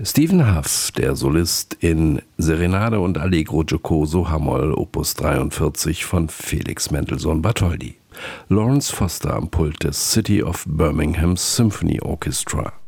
Stephen Hough, der Solist in Serenade und Allegro giocoso H-Moll Opus 43 von Felix Mendelssohn Bartholdy. Lawrence Foster am Pult des City of Birmingham Symphony Orchestra.